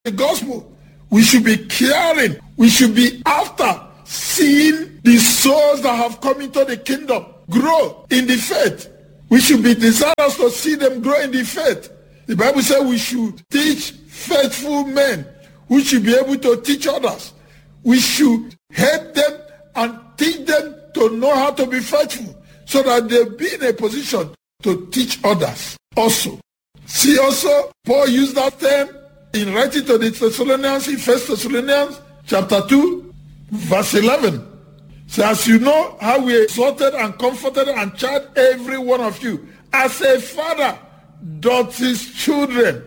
the gospel. We should be caring. We should be after seeing the souls that have come into the kingdom grow in the faith. We should be desirous to see them grow in the faith. The Bible says we should teach faithful men who should be able to teach others. We should help them and teach them to know how to be faithful so that they'll be in a position to teach others also. See also, Paul used that term in writing to the Thessalonians in 1 Thessalonians chapter 2, verse 11. So as you know how we exhorted and comforted and charged every one of you, as a father doth his children.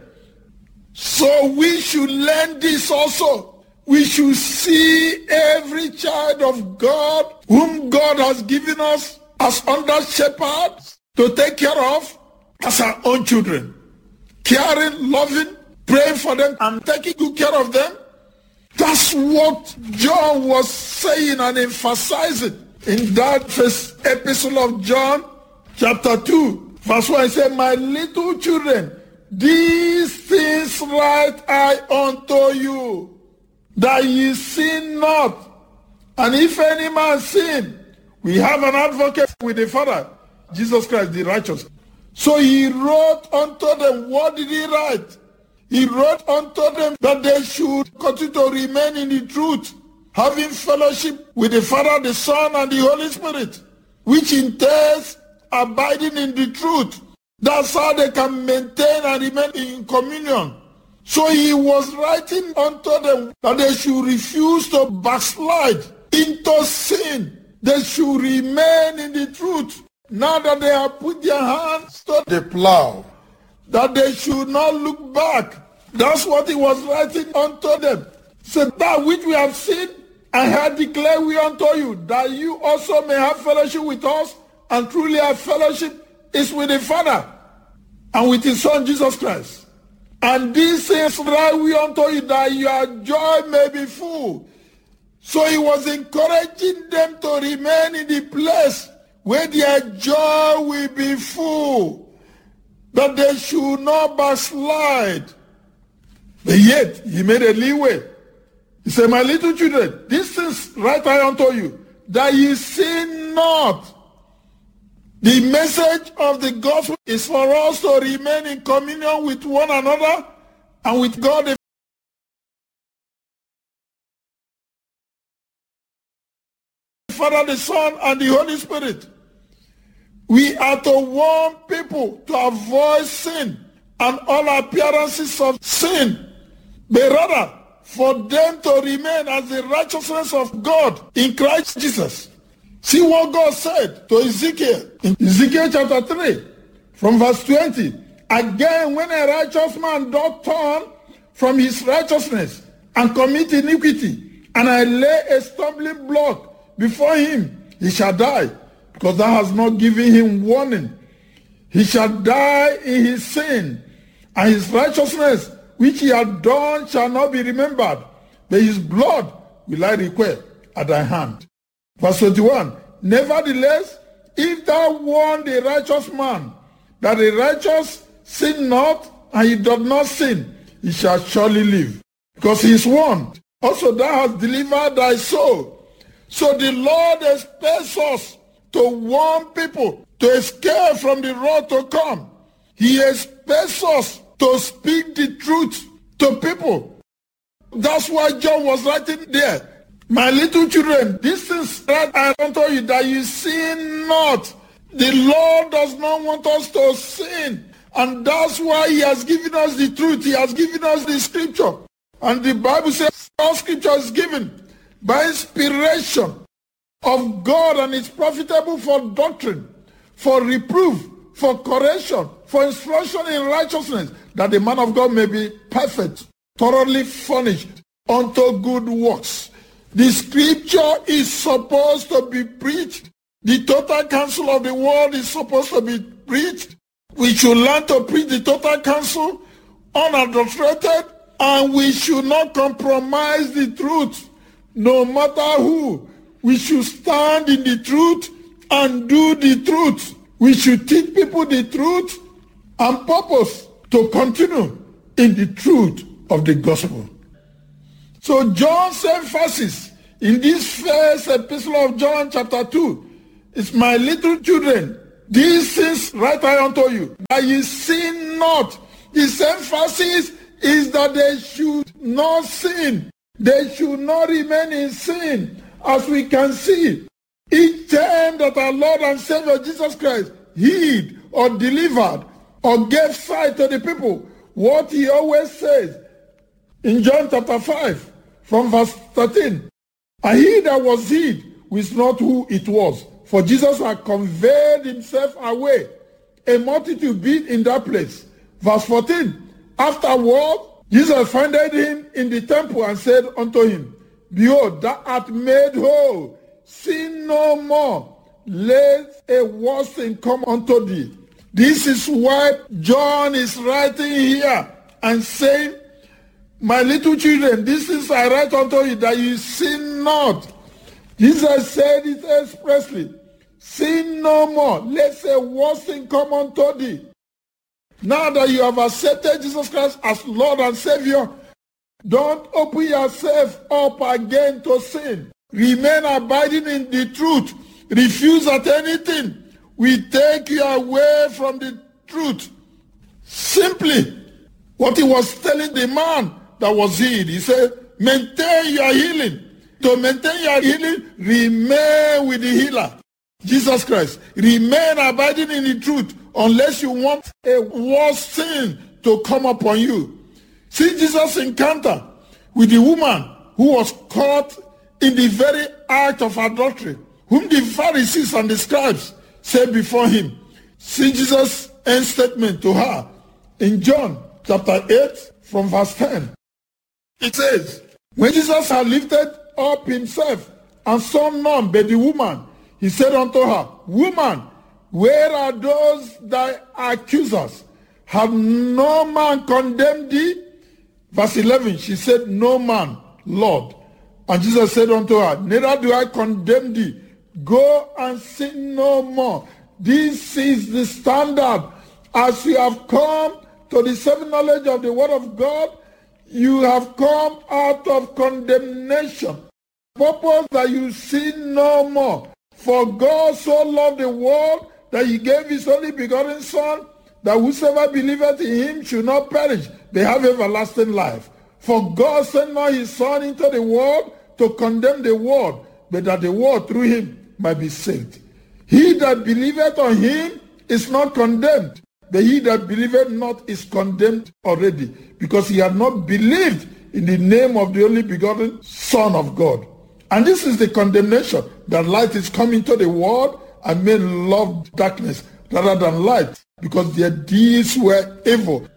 So we should learn this also. We should see every child of God whom God has given us as under shepherds to take care of as our own children. Caring, loving, praying for them and taking good care of them. That's what John was saying and emphasizing in that first epistle of John, chapter 2, verse 1. He said, my little children, these things write I unto you, that ye sin not. And if any man sin, we have an advocate with the Father, Jesus Christ the righteous. So he wrote unto them, what did he write? He wrote unto them that they should continue to remain in the truth, having fellowship with the Father, the Son, and the Holy Spirit, which entails abiding in the truth. That's how they can maintain and remain in communion. So he was writing unto them that they should refuse to backslide into sin. They should remain in the truth. Now that they have put their hands to the plow, that they should not look back. That's what he was writing unto them. So that which we have seen and have declared we unto you, that you also may have fellowship with us, and truly our fellowship is with the Father and with his Son Jesus Christ. And these things write we unto you, that your joy may be full. So he was encouraging them to remain in the place where their joy will be full, that they should not backslide. But yet, he made a leeway. He said, my little children, these things write I unto you, that ye sin not. The message of the gospel is for us to remain in communion with one another and with God the Father, the Son, and the Holy Spirit. We are to warn people to avoid sin and all appearances of sin, but rather for them to remain as the righteousness of God in Christ Jesus. See what God said to Ezekiel in Ezekiel chapter 3 from verse 20. Again, when a righteous man doth turn from his righteousness and commit iniquity, and I lay a stumbling block before him, he shall die, because thou hast not given him warning. He shall die in his sin, and his righteousness which he had done shall not be remembered, but his blood will I require at thy hand. Verse 21, nevertheless, if thou warn the righteous man that the righteous sin not, and he doth not sin, he shall surely live, because he is warned. Also thou hast delivered thy soul. So the Lord expects us to warn people to escape from the wrath to come. He expects us to speak the truth to people. That's why John was writing there. My little children, this is that I unto you, that you sin not. The Lord does not want us to sin. And that's why he has given us the truth. He has given us the scripture. And the Bible says all scripture is given by inspiration of God, and is profitable for doctrine, for reproof, for correction, for instruction in righteousness, that the man of God may be perfect, thoroughly furnished unto good works. The scripture is supposed to be preached. The total counsel of the world is supposed to be preached. We should learn to preach the total counsel unadulterated, and we should not compromise the truth, no matter who. We should stand in the truth and do the truth. We should teach people the truth and purpose to continue in the truth of the gospel. So John's emphasis in this first epistle of John chapter 2 is, my little children, these things write I unto you, that ye sin not. His emphasis is that they should not sin. They should not remain in sin. As we can see, each time that our Lord and Savior Jesus Christ healed or delivered or gave sight to the people, what he always says in John chapter 5 from verse 13, and he that was healed was not who it was, for Jesus had conveyed himself away. A multitude being in that place. Verse 14, afterward, Jesus found him in the temple and said unto him, behold, thou art made whole. Sin no more, lest a worse thing come unto thee. This is why John is writing here and saying, my little children, this is I write unto you, that you sin not. Jesus said it expressly, sin no more, lest a worse thing come unto thee. Now that you have accepted Jesus Christ as Lord and Savior, don't open yourself up again to sin. Remain abiding in the truth. Refuse at anything will take you away from the truth. Simply, what he was telling the man that was healed, he said, maintain your healing. To maintain your healing, remain with the healer, Jesus Christ. Remain abiding in the truth unless you want a worse sin to come upon you. See Jesus' encounter with the woman who was caught in the very act of adultery, whom the Pharisees and the scribes said before him. See Jesus' end statement to her in John chapter 8 from verse 10. It says, when Jesus had lifted up himself and saw none but the woman, he said unto her, woman, where are those thy accusers? Have no man condemned thee? Verse 11, she said, no man, Lord. And Jesus said unto her, neither do I condemn thee. Go and sin no more. This is the standard. As you have come to the saving knowledge of the word of God, you have come out of condemnation. Purpose that you sin no more. For God so loved the world that he gave his only begotten Son, that whosoever believeth in him should not perish, but have everlasting life. For God sent not his Son into the world to condemn the world, but that the world through him might be saved. He that believeth on him is not condemned, but he that believeth not is condemned already, because he had not believed in the name of the only begotten Son of God. And this is the condemnation, that light is come into the world, and men loved darkness rather than light, because their deeds were evil.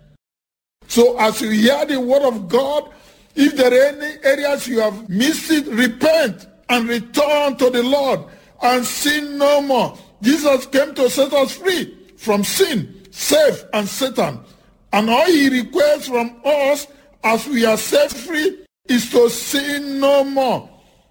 So as you hear the word of God, if there are any areas you have missed it, repent and return to the Lord and sin no more. Jesus came to set us free from sin, self, and Satan. And all he requires from us as we are set free is to sin no more.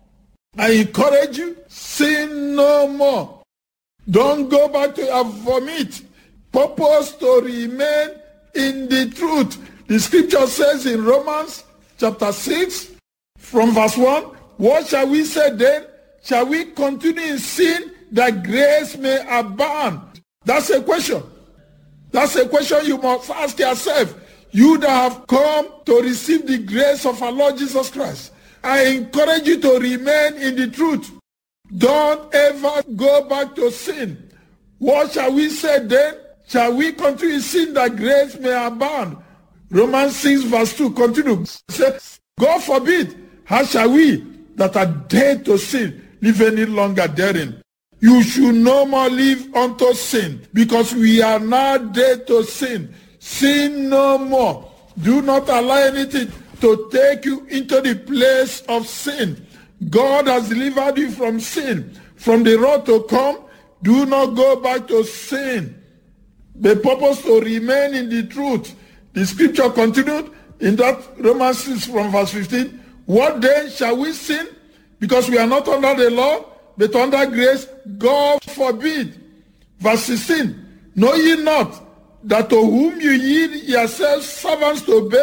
I encourage you, sin no more. Don't go back to your vomit. Purpose to remain in the truth. The scripture says in Romans chapter 6 from verse 1, what shall we say then? Shall we continue in sin that grace may abound? That's a question. That's a question you must ask yourself. You that have come to receive the grace of our Lord Jesus Christ, I encourage you to remain in the truth. Don't ever go back to sin. What shall we say then? Shall we continue in sin that grace may abound? Romans 6 verse 2 continues. God forbid, how shall we that are dead to sin live any longer therein? You should no more live unto sin, because we are now dead to sin. Sin no more. Do not allow anything to take you into the place of sin. God has delivered you from sin, from the wrath to come. Do not go back to sin. The purpose to remain in the truth. The scripture continued in that Romans 6 from verse 15. What then shall we sin? Because we are not under the law, but under grace. God forbid. Verse 16. Know ye not that to whom you yield yourselves servants to obey,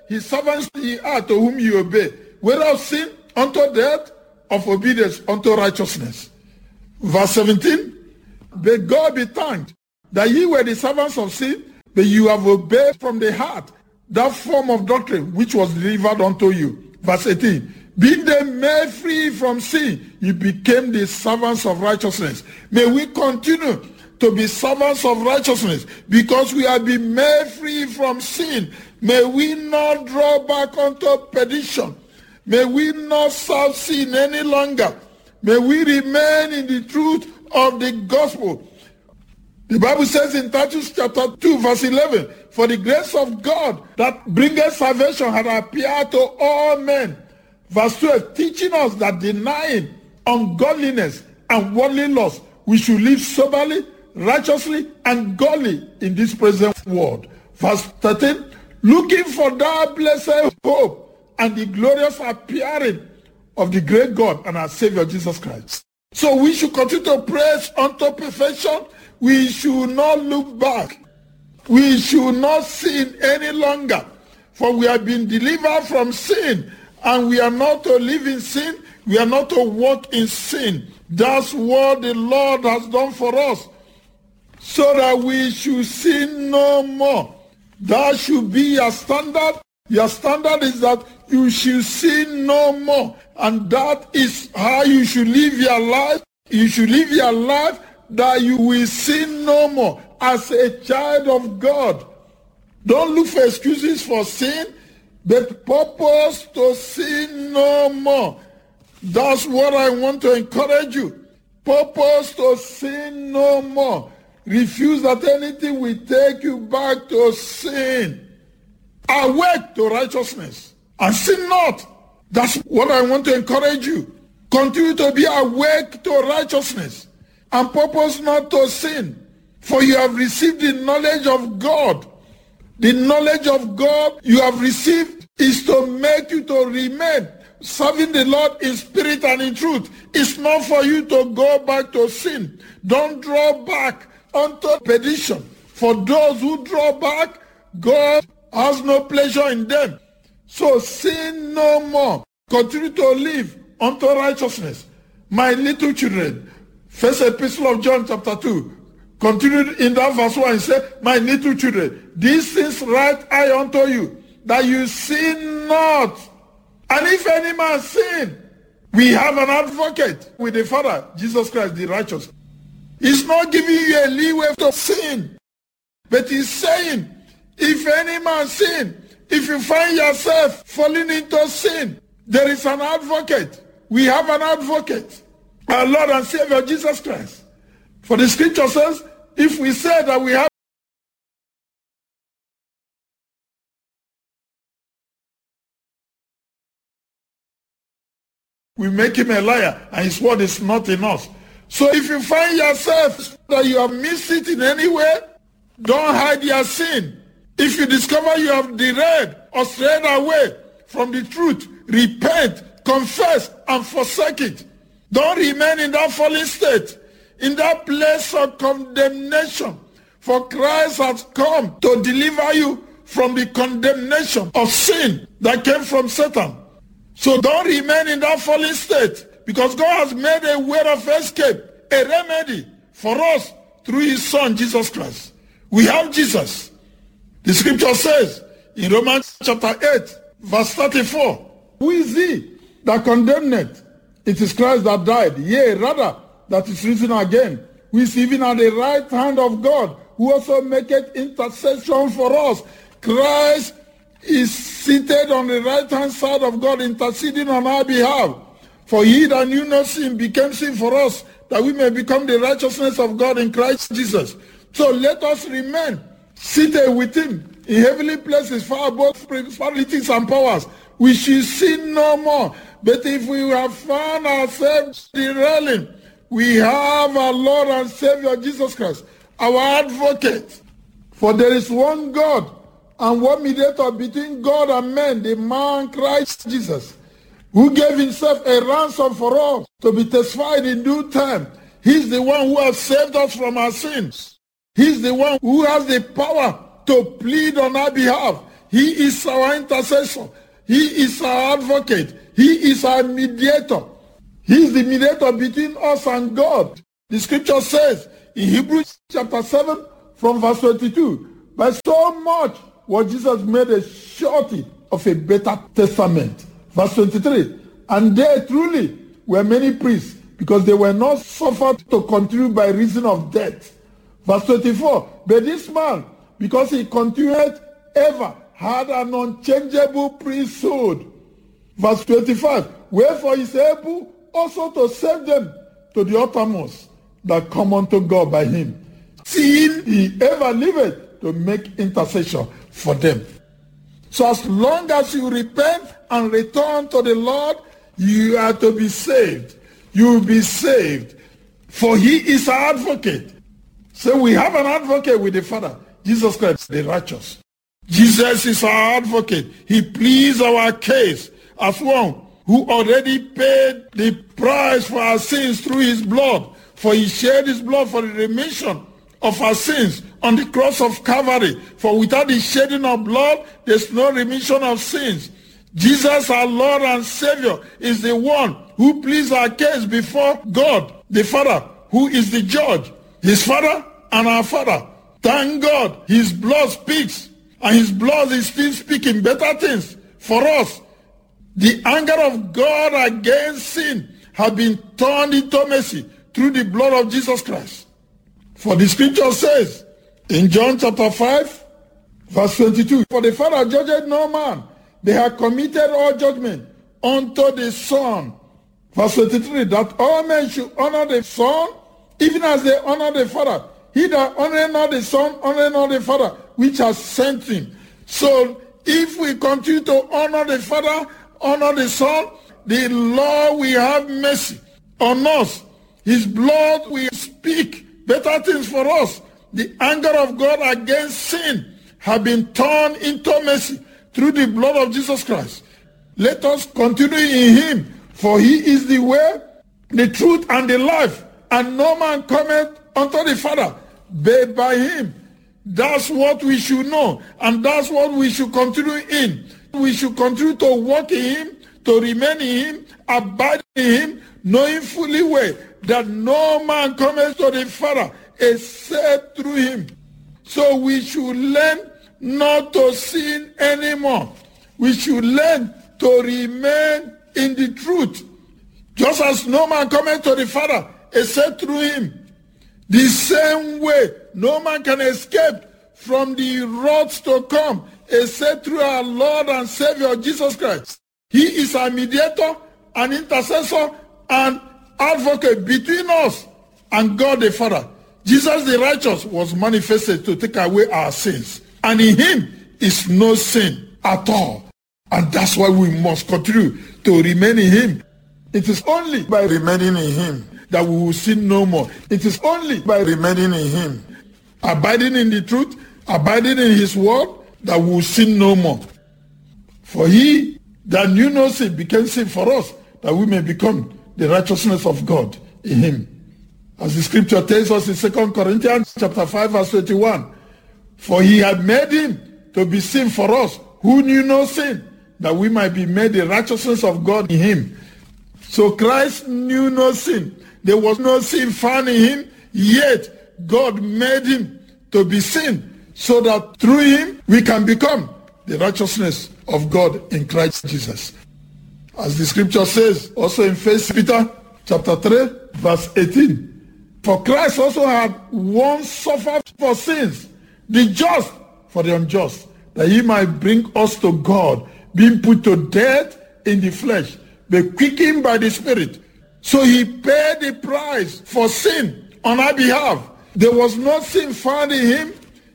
his servants ye are to whom ye obey, whether of sin unto death, of obedience unto righteousness. Verse 17, but God be thanked that ye were the servants of sin, but you have obeyed from the heart that form of doctrine which was delivered unto you. Verse 18, being then made free from sin, you became the servants of righteousness. May we continue to be servants of righteousness because we have been made free from sin. May we not draw back unto perdition. May we not serve sin any longer. May we remain in the truth of the gospel. The Bible says in Titus chapter 2 verse 11, for the grace of God that bringeth salvation had appeared to all men. Verse 12, teaching us that denying ungodliness and worldly lust, we should live soberly, righteously, and godly in this present world. Verse 13, looking for that blessed hope and the glorious appearing of the great God and our Savior Jesus Christ. So we should continue to praise unto perfection. We should not look back. We should not sin any longer, for we have been delivered from sin, and we are not to live in sin. We are not to walk in sin. That's what the Lord has done for us, so that we should sin no more. That should be your standard. Your standard is that you should sin no more, and that is how you should live your life. You should live your life that you will sin no more as a child of God. Don't look for excuses for sin, but purpose to sin no more. That's what I want to encourage you. Purpose to sin no more. Refuse that anything will take you back to sin. Awake to righteousness and sin not. That's what I want to encourage you. Continue to be awake to righteousness and purpose not to sin, for you have received the knowledge of God. The knowledge of God you have received is to make you to remain serving the Lord in spirit and in truth. It's not for you to go back to sin. Don't draw back unto perdition. For those who draw back, God has no pleasure in them. So sin no more. Continue to live unto righteousness. My little children, First Epistle of John chapter 2, continued in that verse 1, and said, my little children, these things write I unto you, that you sin not. And if any man sin, we have an advocate with the Father, Jesus Christ the righteous. He's not giving you a leeway to sin, but he's saying, if any man sin, if you find yourself falling into sin, there is an advocate. We have an advocate, our Lord and Savior Jesus Christ. For the scripture says, if we say that we have we make him a liar, and his word is not in us. So if you find yourself that you have missed it in any way, don't hide your sin. If you discover you have derailed or strayed away from the truth, repent, confess, and forsake it. Don't remain in that fallen state, in that place of condemnation. For Christ has come to deliver you from the condemnation of sin that came from Satan. So don't remain in that fallen state, because God has made a way of escape, a remedy for us through his Son, Jesus Christ. We have Jesus. The scripture says in Romans chapter 8, verse 34, who is he that condemneth? It is Christ that died, yea, rather, that is risen again, who is even at the right hand of God, who also maketh intercession for us. Christ is seated on the right hand side of God, interceding on our behalf. For he that knew no sin became sin for us, that we may become the righteousness of God in Christ Jesus. So let us remain seated with him in heavenly places, far above principalities and powers. We should sin no more. But if we have found ourselves derailing, we have our Lord and Savior Jesus Christ, our advocate. For there is one God and one mediator between God and men, the man Christ Jesus, who gave himself a ransom for all, to be testified in due time. He's the one who has saved us from our sins. He's the one who has the power to plead on our behalf. He is our intercessor. He is our advocate. He is our mediator. He is the mediator between us and God. The scripture says in Hebrews chapter 7 from verse 22, by so much was Jesus made a surety of a better testament. Verse 23, and they truly were many priests, because they were not suffered to continue by reason of death. Verse 24, but this man, because he continued ever, had an unchangeable priesthood. Verse 25, wherefore he is able also to save them to the uttermost that come unto God by him, seeing he ever liveth to make intercession for them. So as long as you repent and return to the Lord, you are to be saved. You will be saved. For he is our advocate. So we have an advocate with the Father, Jesus Christ, the righteous. Jesus is our advocate. He pleads our case as one who already paid the price for our sins through his blood. For he shed his blood for the remission of our sins on the cross of Calvary. For without the shedding of blood, there's no remission of sins. Jesus, our Lord and Savior, is the one who pleads our case before God, the Father, who is the judge, his Father and our Father. Thank God, his blood speaks, and his blood is still speaking better things for us. The anger of God against sin has been turned into mercy through the blood of Jesus Christ. For the scripture says in John chapter 5, verse 22, for the Father judged no man, they have committed all judgment unto the Son. Verse 23, that all men should honor the Son, even as they honor the Father. He that honoreth not the Son, honoreth not the Father, which has sent him. So if we continue to honor the Father, honor the Son, the Lord will have mercy on us. His blood will speak better things for us. The anger of God against sin has been turned into mercy through the blood of Jesus Christ. Let us continue in him, for he is the way, the truth, and the life, and no man cometh unto the Father but by him. That's what we should know, and that's what we should continue in. We should continue to walk in him, to remain in him, abide in him, knowing fully well that no man cometh to the Father except through him. So we should learn not to sin anymore. We should learn to remain in the truth. Just as no man cometh to the Father except through him. The same way no man can escape from the wrath to come except through our Lord and Savior Jesus Christ. He is our mediator, an intercessor, and advocate between us and God the Father. Jesus the righteous was manifested to take away our sins. And in him is no sin at all. And that's why we must continue to remain in him. It is only by remaining in him that we will sin no more. It is only by remaining in him, abiding in the truth, abiding in his word, that we will sin no more. For he that knew no sin became sin for us, that we may become the righteousness of God in him. As the scripture tells us in 2 Corinthians chapter 5 verse 21, for he had made him to be sin for us, who knew no sin, that we might be made the righteousness of God in him. So Christ knew no sin. There was no sin found in him, yet God made him to be sin, so that through him we can become the righteousness of God in Christ Jesus. As the scripture says also in 1 Peter chapter 3 verse 18, for Christ also had once suffered for sins, the just for the unjust, that he might bring us to God, being put to death in the flesh, but quickened by the Spirit. So he paid the price for sin on our behalf. There was no sin found in him,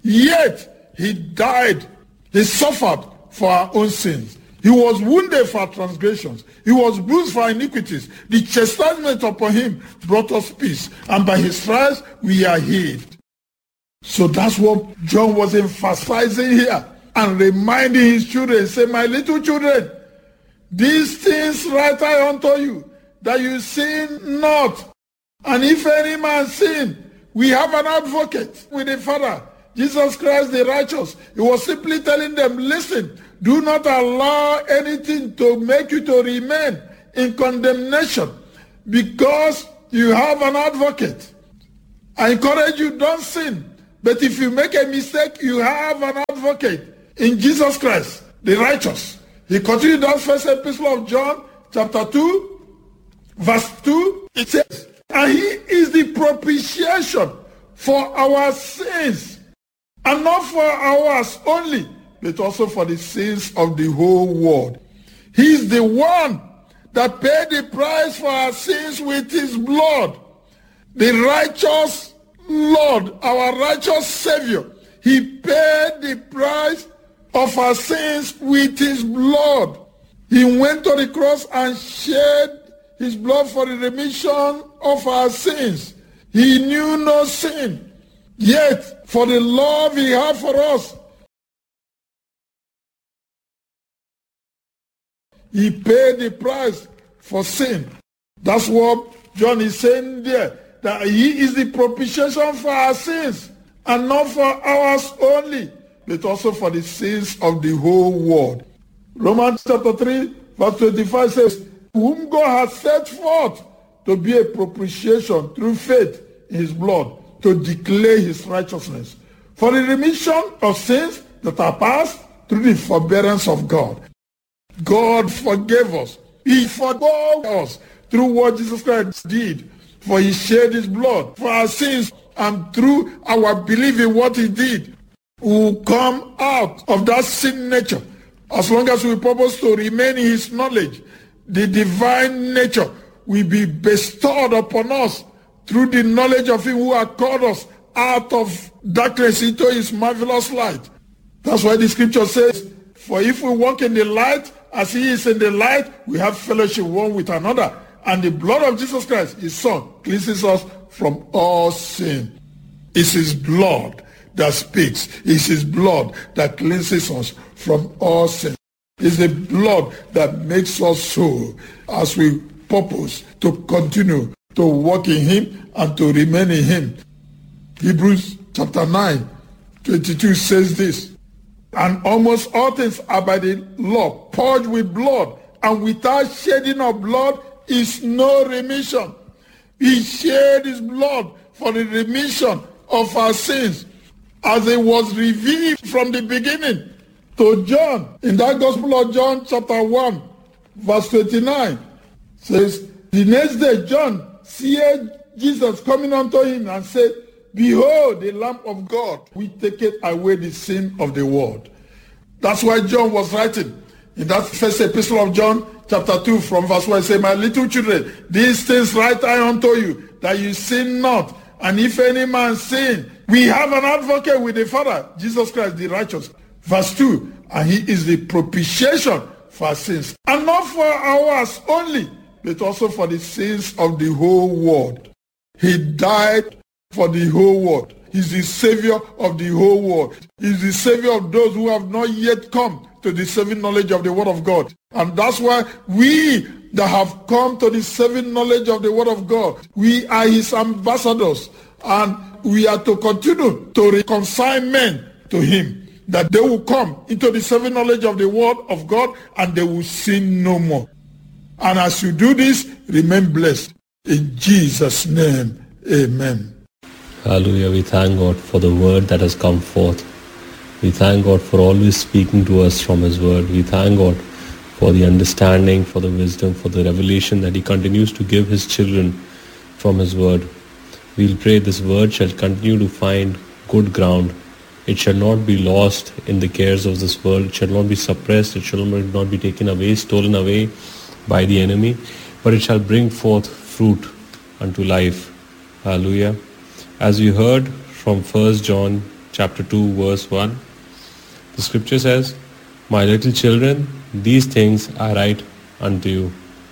yet he died. He suffered for our own sins. He was wounded for our transgressions. He was bruised for our iniquities. The chastisement upon him brought us peace, and by his stripes we are healed. So that's what John was emphasizing here and reminding his children, say, my little children, these things write I unto you, that you sin not. And if any man sin, we have an advocate with the Father, Jesus Christ the righteous. He was simply telling them, listen, do not allow anything to make you to remain in condemnation because you have an advocate. I encourage you, don't sin. But if you make a mistake, you have an advocate in Jesus Christ, the righteous. He continued that first epistle of John, chapter 2, verse 2. It says, and he is the propitiation for our sins, and not for ours only, but also for the sins of the whole world. He is the one that paid the price for our sins with his blood. The righteous Lord, our righteous Savior, he paid the price of our sins with his blood. He went to the cross and shed his blood for the remission of our sins. He knew no sin. Yet, for the love he had for us, he paid the price for sin. That's what John is saying there, that he is the propitiation for our sins, and not for ours only, but also for the sins of the whole world. Romans chapter 3, verse 25 says, whom God has set forth to be a propitiation through faith in his blood, to declare his righteousness, for the remission of sins that are past through the forbearance of God. God forgave us. He forgave us through what Jesus Christ did. For he shed his blood for our sins, and through our belief in what he did, we will come out of that sin nature. As long as we purpose to remain in his knowledge, the divine nature will be bestowed upon us through the knowledge of him who has called us out of darkness into his marvelous light. That's why the scripture says, for if we walk in the light as he is in the light, we have fellowship one with another. And the blood of Jesus Christ, his son, cleanses us from all sin. It's his blood that speaks. It's his blood that cleanses us from all sin. It's the blood that makes us so as we purpose to continue to walk in him and to remain in him. Hebrews chapter 9, 22 says this, and almost all things are by the law purged with blood, and without shedding of blood is no remission. He shed his blood for the remission of our sins, as it was revealed from the beginning to John. In that Gospel of John chapter 1, verse 29, says, the next day John seeth Jesus coming unto him and said, behold, the Lamb of God, which taketh away the sin of the world. That's why John was writing in that first epistle of John, chapter 2, from verse 1, say, my little children, these things write I unto you, that you sin not. And if any man sin, we have an advocate with the Father, Jesus Christ the righteous. Verse 2, and he is the propitiation for our sins, and not for ours only, but also for the sins of the whole world. He died for the whole world. He's the Savior of the whole world. He's the Savior of those who have not yet come to the saving knowledge of the Word of God. And that's why we that have come to the saving knowledge of the Word of God, we are his ambassadors, and we are to continue to reconcile men to him, that they will come into the saving knowledge of the Word of God and they will sin no more. And as you do this, remain blessed. In Jesus' name, amen. Hallelujah. We thank God for the word that has come forth. We thank God for always speaking to us from his word. We thank God for the understanding, for the wisdom, for the revelation that he continues to give his children from his word. We'll pray this word shall continue to find good ground. It shall not be lost in the cares of this world. It shall not be suppressed. It shall not be taken away, stolen away by the enemy, but it shall bring forth fruit unto life. Hallelujah. As we heard from 1 John chapter 2 verse 1, the scripture says, my little children, these things I write unto you.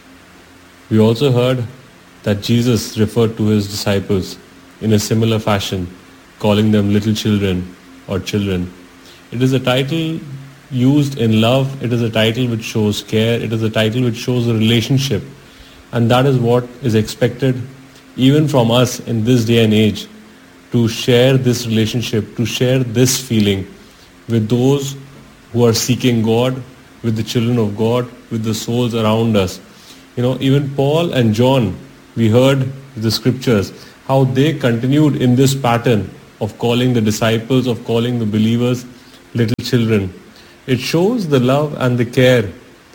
We also heard that Jesus referred to his disciples in a similar fashion, calling them little children or children. It is a title used in love. It is a title which shows care. It is a title which shows a relationship. And that is what is expected even from us in this day and age, to share this relationship, to share this feeling with those who are seeking God, with the children of God, with the souls around us. Even Paul and John, we heard the scriptures, how they continued in this pattern of calling the disciples, of calling the believers little children. It shows the love and the care,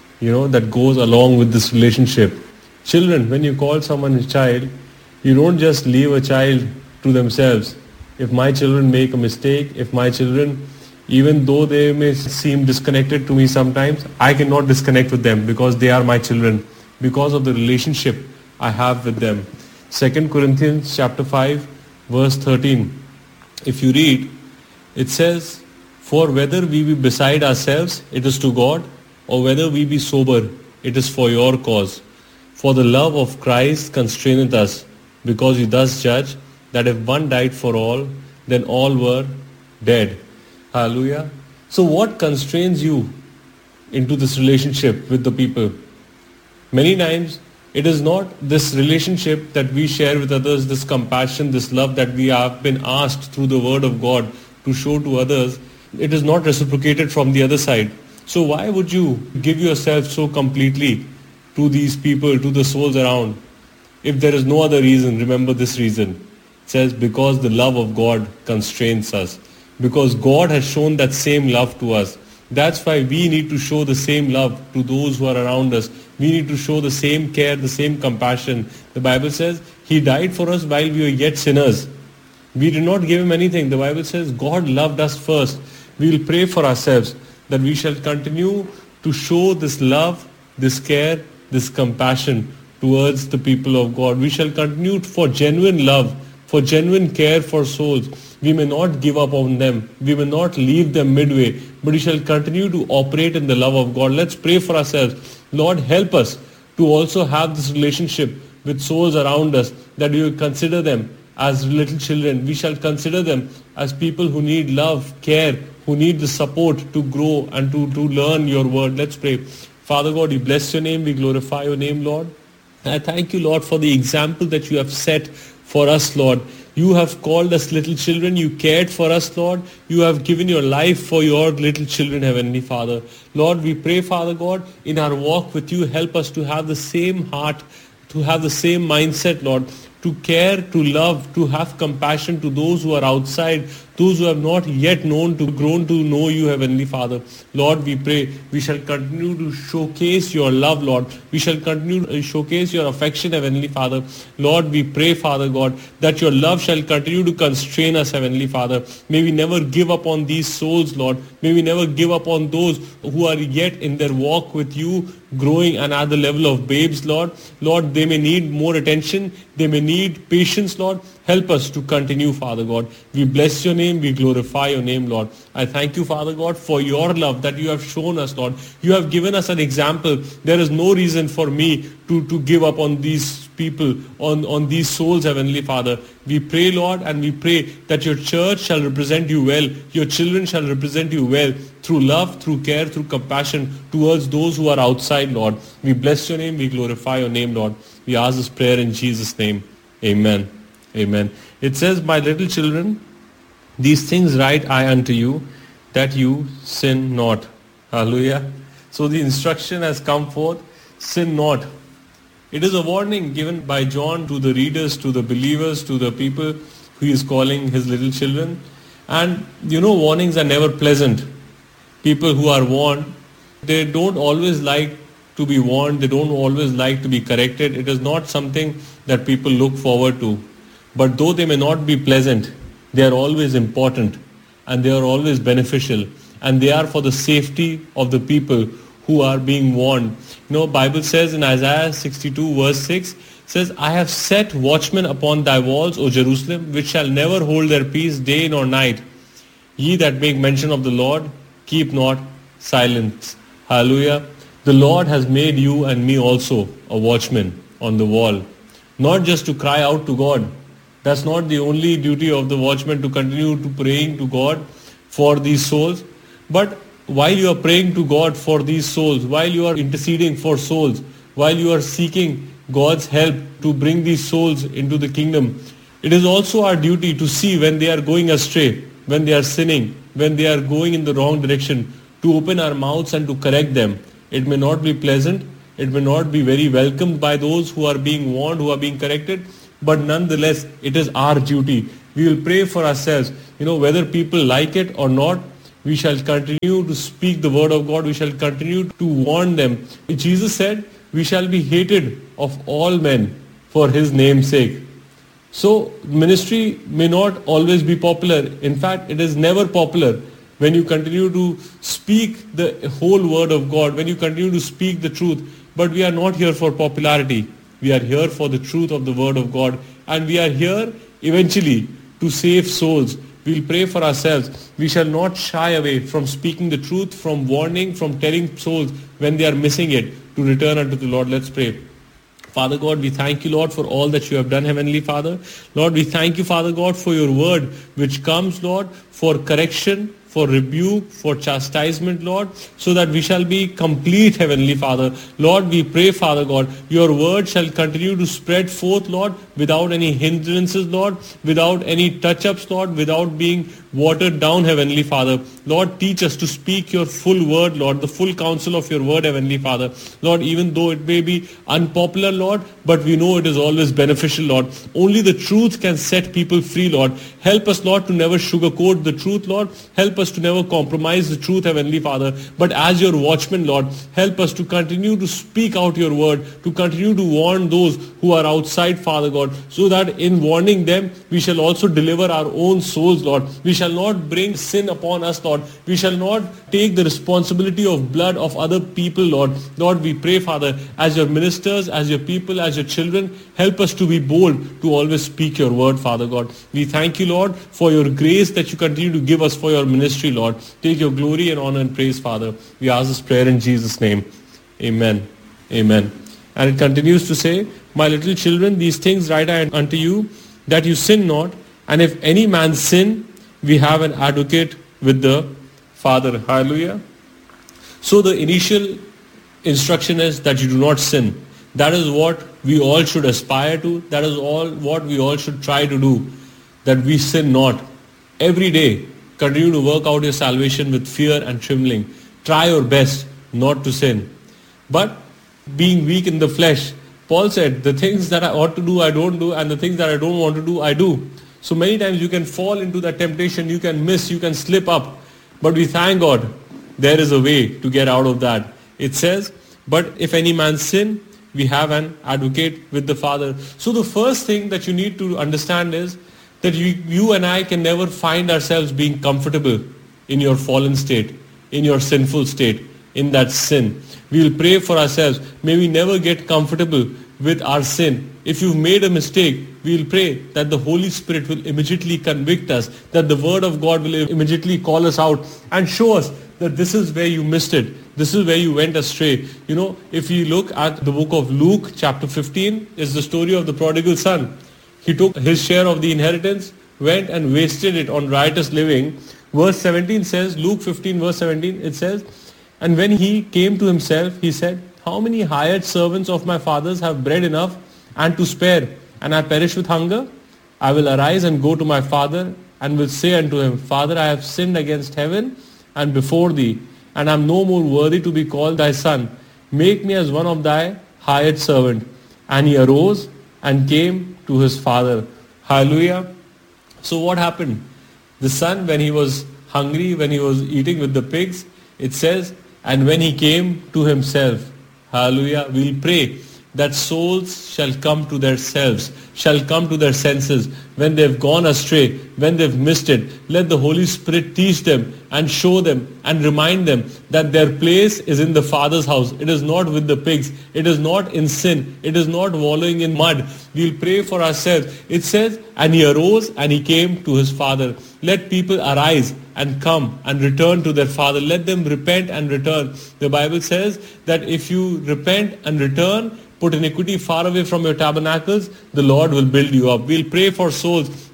that goes along with this relationship. Children, when you call someone a child, you don't just leave a child to themselves. If my children make a mistake, if my children, even though they may seem disconnected to me sometimes, I cannot disconnect with them because they are my children, because of the relationship I have with them. 2 Corinthians chapter 5, verse 13. If you read, it says, "For whether we be beside ourselves, it is to God, or whether we be sober, it is for your cause. For the love of Christ constraineth us, because you thus judge, that if one died for all, then all were dead." Hallelujah. So what constrains you into this relationship with the people? Many times, it is not this relationship that we share with others, this compassion, this love that we have been asked through the word of God to show to others. It is not reciprocated from the other side. So why would you give yourself so completely to these people, to the souls around? If there is no other reason, remember this reason. It says, because the love of God constrains us. Because God has shown that same love to us. That's why we need to show the same love to those who are around us. We need to show the same care, the same compassion. The Bible says He died for us while we were yet sinners. We did not give Him anything. The Bible says God loved us first. We will pray for ourselves that we shall continue to show this love, this care, this compassion towards the people of God. We shall continue for genuine love, for genuine care for souls. We may not give up on them. We may not leave them midway, but we shall continue to operate in the love of God. Let's pray for ourselves. Lord, help us to also have this relationship with souls around us, that we will consider them as little children. We shall consider them as people who need love, care, who need the support to grow and to learn your word. Let's pray. Father God, we bless your name. We glorify your name, Lord. And I thank you, Lord, for the example that you have set for us, Lord. You have called us little children. You cared for us, Lord. You have given your life for your little children, Heavenly Father. Lord, we pray, Father God, in our walk with you, help us to have the same heart, to have the same mindset, Lord, to care, to love, to have compassion to those who are outside, those who have not yet grown to know you, Heavenly Father. Lord, we pray we shall continue to showcase your love, Lord. We shall continue to showcase your affection, Heavenly Father. Lord, we pray, Father God, that your love shall continue to constrain us, Heavenly Father. May we never give up on these souls, Lord. May we never give up on those who are yet in their walk with you, growing and at the level of babes, Lord. Lord, they may need more attention. They may need patience, Lord. Help us to continue, Father God. We bless your name. We glorify your name, Lord. I thank you, Father God, for your love that you have shown us, Lord. You have given us an example. There is no reason for me to give up on these people, on these souls, Heavenly Father. We pray, Lord, and we pray that your church shall represent you well. Your children shall represent you well through love, through care, through compassion towards those who are outside, Lord. We bless your name. We glorify your name, Lord. We ask this prayer in Jesus' name. Amen. Amen. It says, my little children, these things write I unto you, that you sin not. Hallelujah. So the instruction has come forth, sin not. It is a warning given by John to the readers, to the believers, to the people who he is calling his little children. And warnings are never pleasant. People who are warned, they don't always like to be warned. They don't always like to be corrected. It is not something that people look forward to. But though they may not be pleasant, they are always important and they are always beneficial, and they are for the safety of the people who are being warned. Bible says in Isaiah 62 verse 6, says, I have set watchmen upon thy walls, O Jerusalem, which shall never hold their peace day nor night. Ye that make mention of the Lord, keep not silence. Hallelujah. The Lord has made you and me also a watchman on the wall. Not just to cry out to God. That's not the only duty of the watchman, to continue to praying to God for these souls. But while you are praying to God for these souls, while you are interceding for souls, while you are seeking God's help to bring these souls into the kingdom, It is also our duty to see when they are going astray, when they are sinning, when they are going in the wrong direction, to open our mouths and to correct them. It may not be pleasant, it may not be very welcomed by those who are being warned, who are being corrected, but nonetheless, it is our duty. We will pray for ourselves. Whether people like it or not, we shall continue to speak the word of God. We shall continue to warn them. Jesus said, we shall be hated of all men for his name's sake. So ministry may not always be popular. In fact, it is never popular when you continue to speak the whole word of God, when you continue to speak the truth. But we are not here for popularity. We are here for the truth of the word of God. And we are here eventually to save souls. We will pray for ourselves. We shall not shy away from speaking the truth, from warning, from telling souls when they are missing it to return unto the Lord. Let's pray. Father God, we thank you, Lord, for all that you have done, Heavenly Father. Lord, we thank you, Father God, for your word which comes, Lord, for correction, for rebuke, for chastisement, Lord, so that we shall be complete, Heavenly Father. Lord, we pray, Father God, your word shall continue to spread forth, Lord, without any hindrances, Lord, without any touch-ups, Lord, without being watered down, Heavenly Father. Lord, teach us to speak your full word, Lord, the full counsel of your word, Heavenly Father. Lord, even though it may be unpopular, Lord, but we know it is always beneficial, Lord. Only the truth can set people free, Lord. Help us, Lord, to never sugarcoat the truth, Lord. Help us to never compromise the truth, Heavenly Father. But as your watchmen, Lord, help us to continue to speak out your word, to continue to warn those who are outside, Father God, so that in warning them, we shall also deliver our own souls, Lord. We shall not bring sin upon us, Lord. We shall not take the responsibility of blood of other people, Lord. Lord, we pray, Father, as your ministers, as your people, as your children, help us to be bold to always speak your word, Father God. We thank you, Lord, for your grace that you continue to give us for your ministry, Lord. Take your glory and honor and praise, Father. We ask this prayer in Jesus' name. Amen. Amen. And it continues to say, my little children, these things write I unto you, that you sin not. And if any man sin, we have an advocate with the Father. Hallelujah. So the initial instruction is that you do not sin. That is what we all should aspire to. That is all what we all should try to do. That we sin not. Every day, continue to work out your salvation with fear and trembling. Try your best not to sin. But being weak in the flesh, Paul said, the things that I ought to do, I don't do, and the things that I don't want to do, I do. So many times you can fall into that temptation, you can miss, you can slip up. But we thank God, there is a way to get out of that. It says, but if any man sin, we have an advocate with the Father. So the first thing that you need to understand is that you and I can never find ourselves being comfortable in your fallen state, in your sinful state, in that sin. We will pray for ourselves. May we never get comfortable with our sin. If you've made a mistake, we will pray that the Holy Spirit will immediately convict us, that the Word of God will immediately call us out and show us that this is where you missed it. This is where you went astray. If you look at the book of Luke, chapter 15, is the story of the prodigal son. He took his share of the inheritance, went and wasted it on riotous living. Verse 17 says, Luke 15 verse 17, it says, and when he came to himself, he said, how many hired servants of my father's have bread enough and to spare, and I perish with hunger? I will arise and go to my father, and will say unto him, Father, I have sinned against heaven and before thee, and I am no more worthy to be called thy son. Make me as one of thy hired servant. And he arose and came to his father. Hallelujah. So what happened? The son, when he was hungry, when he was eating with the pigs, it says, and when he came to himself, hallelujah, we'll pray that souls shall come to their selves, shall come to their senses. When they've gone astray, when they've missed it, let the Holy Spirit teach them and show them and remind them that their place is in the Father's house. It is not with the pigs. It is not in sin. It is not wallowing in mud. We'll pray for ourselves. It says, and he arose and he came to his father. Let people arise and come and return to their father. Let them repent and return. The Bible says that if you repent and return, put iniquity far away from your tabernacles, the Lord will build you up. We'll pray for souls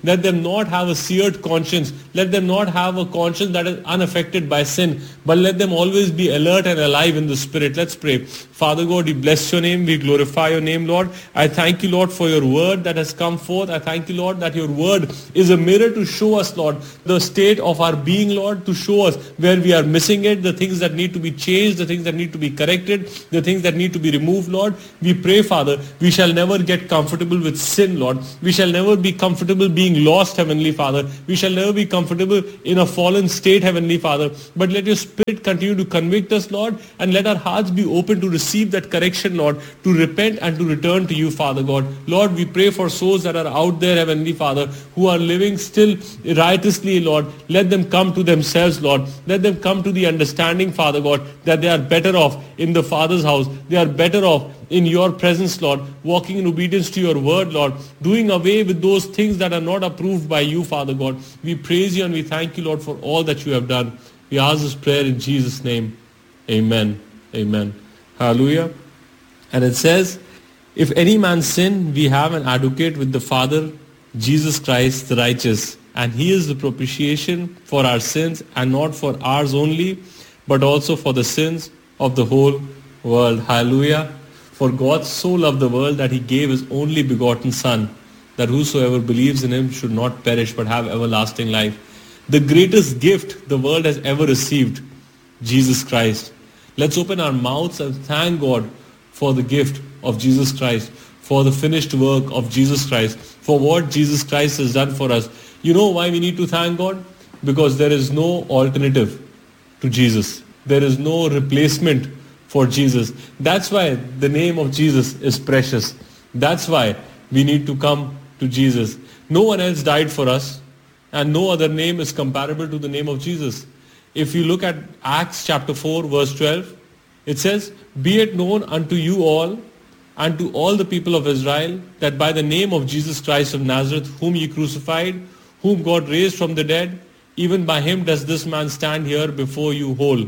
Let them not have a seared conscience. Let them not have a conscience that is unaffected by sin, but let them always be alert and alive in the Spirit. Let's pray. Father God, we bless your name. We glorify your name, Lord. I thank you, Lord, for your word that has come forth. I thank you, Lord, that your word is a mirror to show us, Lord, the state of our being, Lord, to show us where we are missing it, the things that need to be changed, the things that need to be corrected, the things that need to be removed, Lord. We pray, Father, we shall never get comfortable with sin, Lord. We shall never be comfortable being lost, Heavenly Father. We shall never be comfortable in a fallen state, Heavenly Father. But let your Spirit continue to convict us, Lord, and let our hearts be open to receive that correction, Lord, to repent and to return to you, Father God. Lord, we pray for souls that are out there, Heavenly Father, who are living still riotously, Lord. Let them come to themselves, Lord. Let them come to the understanding, Father God, that they are better off in the Father's house. They are better off in your presence, Lord, walking in obedience to your word, Lord, doing away with those things that are not approved by you, Father God. We praise you and we thank you, Lord, for all that you have done. We ask this prayer in Jesus' name. Amen. Amen. Hallelujah. And it says, if any man sin, we have an advocate with the Father, Jesus Christ the righteous. And he is the propitiation for our sins, and not for ours only, but also for the sins of the whole world. Hallelujah. For God so loved the world that he gave his only begotten Son, that whosoever believes in him should not perish but have everlasting life. The greatest gift the world has ever received, Jesus Christ. Let's open our mouths and thank God for the gift of Jesus Christ, for the finished work of Jesus Christ, for what Jesus Christ has done for us. You know why we need to thank God? Because there is no alternative to Jesus. There is no replacement for Jesus. That's why the name of Jesus is precious. That's why we need to come to Jesus. No one else died for us, and no other name is comparable to the name of Jesus. If you look at Acts chapter 4 verse 12, it says, be it known unto you all and to all the people of Israel that by the name of Jesus Christ of Nazareth, whom ye crucified, whom God raised from the dead, even by him does this man stand here before you whole.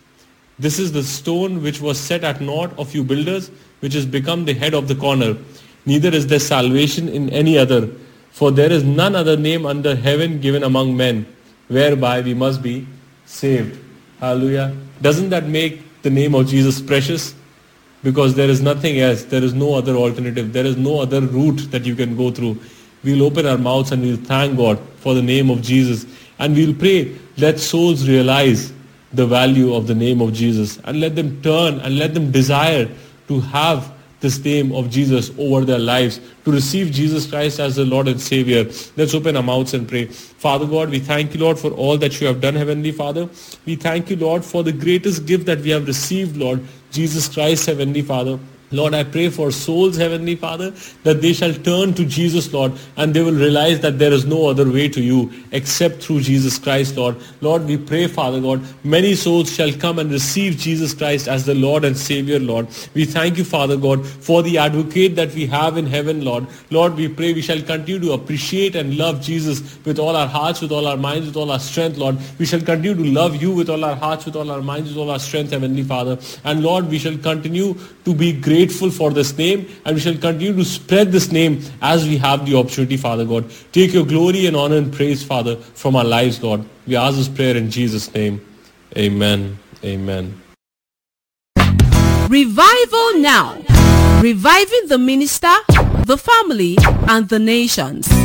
This is the stone which was set at naught of you builders, which has become the head of the corner. Neither is there salvation in any other, for there is none other name under heaven given among men, whereby we must be saved. Hallelujah. Doesn't that make the name of Jesus precious? Because there is nothing else. There is no other alternative. There is no other route that you can go through. We'll open our mouths and we'll thank God for the name of Jesus. And we'll pray, let souls realize the value of the name of Jesus, and let them turn and let them desire to have this name of Jesus over their lives, to receive Jesus Christ as the Lord and Savior. Let's open our mouths and pray. Father God, we thank you, Lord, for all that you have done, Heavenly Father. We thank you, Lord, for the greatest gift that we have received, Lord, Jesus Christ, Heavenly Father. Lord, I pray for souls, Heavenly Father, that they shall turn to Jesus, Lord, and they will realize that there is no other way to you except through Jesus Christ, Lord. Lord, we pray, Father God, many souls shall come and receive Jesus Christ as the Lord and Savior, Lord. We thank you, Father God, for the advocate that we have in heaven, Lord. Lord, we pray we shall continue to appreciate and love Jesus with all our hearts, with all our minds, with all our strength, Lord. We shall continue to love you with all our hearts, with all our minds, with all our strength, Heavenly Father. And Lord, we shall continue to be grateful for this name, and we shall continue to spread this name as we have the opportunity, Father God. Take your glory and honor and praise, Father, from our lives, Lord. We ask this prayer in Jesus' name. Amen. Amen. Revival now. Reviving the minister, the family, and the nations.